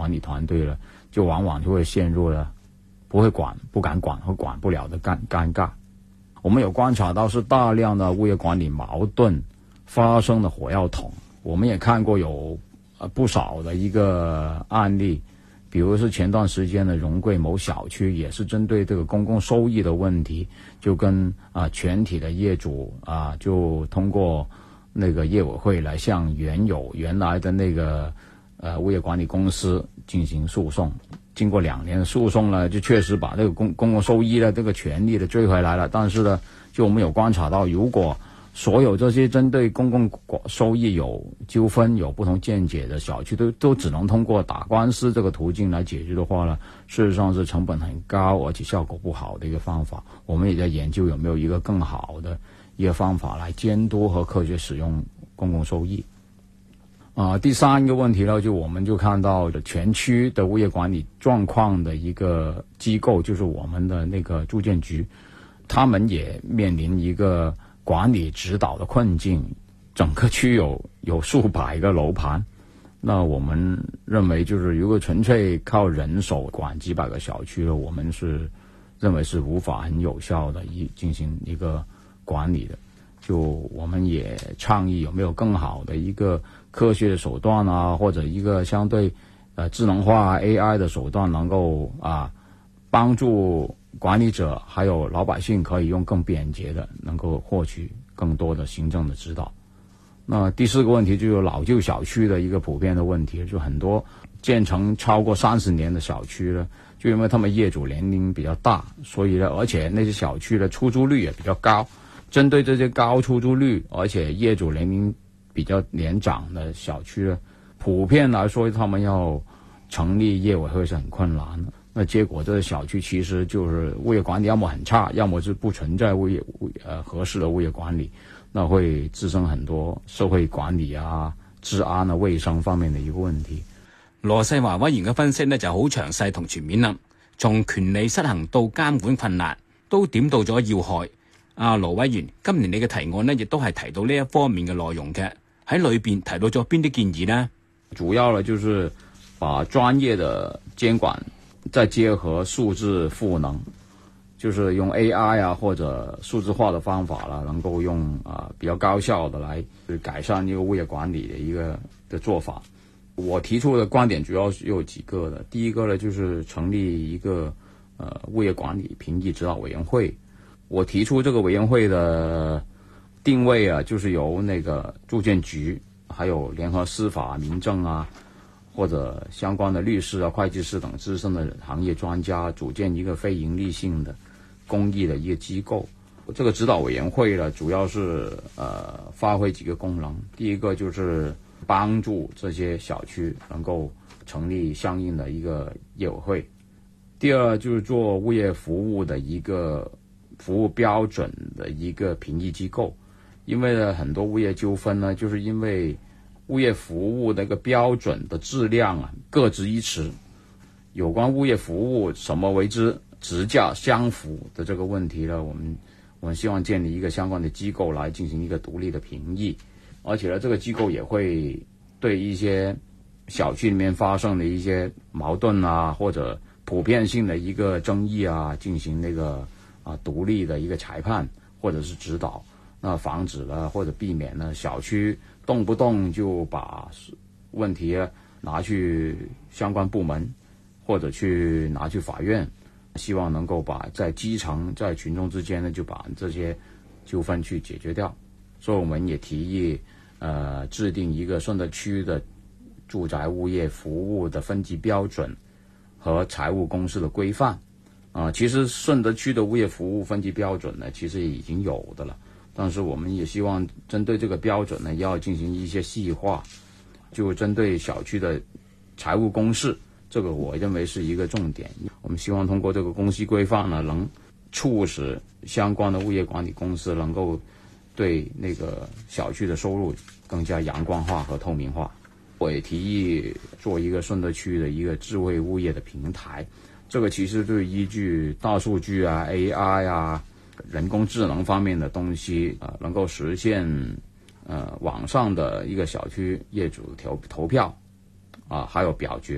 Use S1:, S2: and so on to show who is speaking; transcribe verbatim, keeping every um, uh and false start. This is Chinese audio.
S1: 管理团队呢，就往往就会陷入了不会管、不敢管和管不了的尴尴尬。我们有观察到是大量的物业管理矛盾发生的火药桶，我们也看过有呃不少的一个案例，比如是前段时间的荣贵某小区，也是针对这个公共收益的问题，就跟啊、呃、全体的业主啊、呃、就通过那个业委会来向原有原来的那个呃物业管理公司进行诉讼。经过两年的诉讼呢，就确实把这个公公共收益的这个权利的追回来了。但是呢，就我们有观察到，如果所有这些针对公共收益有纠纷、有不同见解的小区都都只能通过打官司这个途径来解决的话呢，事实上是成本很高，而且效果不好的一个方法。我们也在研究有没有一个更好的一个方法来监督和科学使用公共收益。啊、呃，第三个问题呢，就我们就看到全区的物业管理状况的一个机构，就是我们的那个住建局，他们也面临一个管理指导的困境。整个区有有数百个楼盘，那我们认为就是如果纯粹靠人手管几百个小区了，我们是认为是无法很有效的一进行一个管理的。就我们也倡议有没有更好的一个科学的手段啊，或者一个相对呃智能化 A I 的手段，能够啊帮助管理者还有老百姓可以用更便捷的能够获取更多的行政的指导。那第四个问题就是老旧小区的一个普遍的问题，就很多建成超过三十年的小区呢，就因为他们业主年龄比较大，所以呢，而且那些小区的出租率也比较高。针对这些高出租率而且业主年龄比较年长的小区呢，普遍来说他们要成立业委会是很困难的。那结果这个小区其实就是物业管理要么很差，要么是不存在物业物呃合適的物業管理，那會滋生很多社會管理啊、治安啊、衛生方面的一個問題。
S2: 羅世華委員嘅分析呢就好詳細同全面啦，從權利失衡到監管困難，都點到咗要害。啊，羅委員，今年你嘅提案呢亦都係提到呢一方面嘅內容嘅，喺裏邊提到咗邊啲建議呢？
S1: 主要呢就是把專業的監管再結合數字賦能，就是用 A I 啊或者數字化的方法啦，能夠用啊、呃、比較高效的來改善一個物業管理的一個的做法。我提出的觀點主要是有幾個的，第一個呢就是成立一個呃物業管理評議指導委員會。我提出這個委員會的定位啊，就是由那個住建局還有聯合司法民政啊或者相關的律師啊、會計師等資深的行業專家組建一個非盈利性的公益的一個機構。這個指導委員會呢，主要是呃發揮幾個功能。第一個就是幫助這些小區能夠成立相應的一個業委會。第二就是做物業服務的一個服務標準的一個評議機構。因為呢很多物業糾紛呢，就是因為物業服務的一個標準的質量啊各執一詞。有關物業服務什麼為之質價相符的這個問題呢，我們我們希望建立一個相關的機構來進行一個獨立的評議。而且呢這個機構也會對一些小區裡面發生的一些矛盾啊或者普遍性的一個爭議啊進行那個啊獨立的一個裁判或者是指導，那防止了或者避免了小區動不動就把問題拿去相關部門或者去拿去法院，希望能夠把在基層在群眾之間呢就把這些糾紛去解決掉。所以我們也提議呃制定一個順德區的住宅物業服務的分級標準和財務公示的規範啊、呃。其實順德區的物業服務分級標準呢其實已經有的了，但是我們也希望針對這個標準呢要進行一些細化，就針對小區的財務公示，這個我認為是一個重點。我們希望通過這個公示規範呢，能促使相關的物業管理公司能夠對那個小區的收入更加陽光化和透明化。我也提議做一個順德區的一個智慧物業的平台，這個其實就是依據大數據啊、A I 啊、人工智能方面的東西啊、呃，能夠實現呃網上的一個小區業主投投票啊，還有表決。